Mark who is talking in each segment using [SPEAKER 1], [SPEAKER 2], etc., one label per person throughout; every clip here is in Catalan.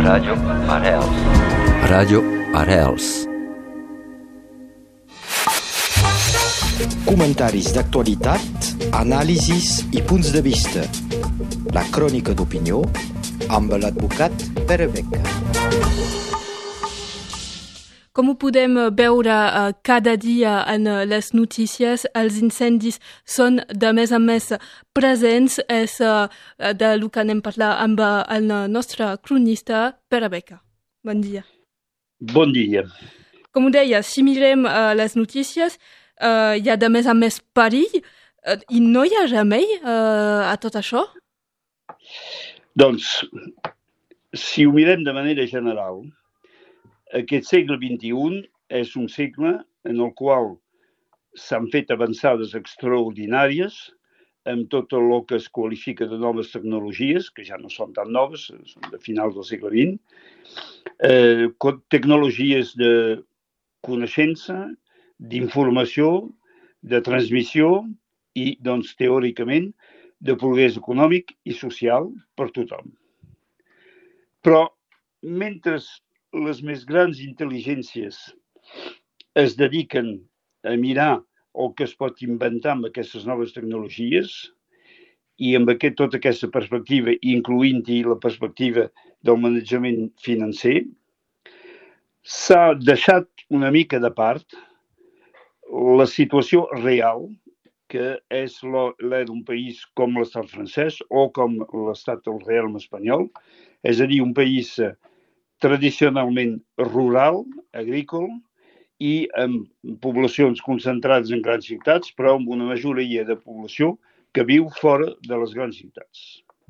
[SPEAKER 1] Ràdio Arrels.
[SPEAKER 2] Ràdio Arrels.
[SPEAKER 3] Comentaris d'actualitat, anàlisis i punts de vista. La crònica d'opinió amb l'advocat Pere Beca.
[SPEAKER 4] Com ho podem veure cada dia en les notícies, els incendis són de més en més presents. És del que anem a parlar amb el nostre cronista Pere Beca. Bon dia.
[SPEAKER 5] Bon dia.
[SPEAKER 4] Com ho deia, si mirem les notícies, hi ha de més en més perill i no hi ha remei a tot això?
[SPEAKER 5] Doncs, si ho mirem de manera general, aquest segle XXI és un segle en el qual s'han fet avançades extraordinàries amb tot el que es qualifica de noves tecnologies, que ja no són tan noves, són de finals del segle XX, tecnologies de coneixença, d'informació, de transmissió i, doncs, teòricament, de progrés econòmic i social per tothom. Però, mentre les més grans intel·ligències es dediquen a mirar el que es pot inventar amb aquestes noves tecnologies i amb tota aquesta perspectiva, incloent-hi la perspectiva del manejament financer, s'ha deixat una mica de part la situació real, que és la d'un país com l'estat francès o com l'estat del realm espanyol, és a dir, un país tradicionalment rural, agrícola, i amb poblacions concentrades en grans ciutats, però amb una majoria de població que viu fora de les grans ciutats.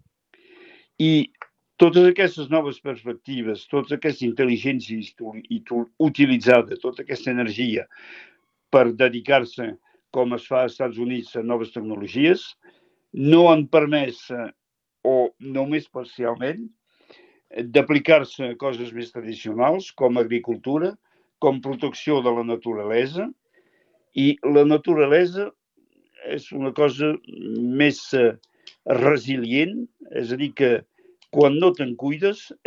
[SPEAKER 5] I totes aquestes noves perspectives, tota aquesta intel·ligència utilitzada, tota aquesta energia per dedicar-se, com es fa als Estats Units, a noves tecnologies, no han permès, o només parcialment, d'aplicar-se a coses més tradicionals, com agricultura, com protecció de la naturalesa, i la naturalesa és una cosa més resilient, és a dir, que quan no te'n cuides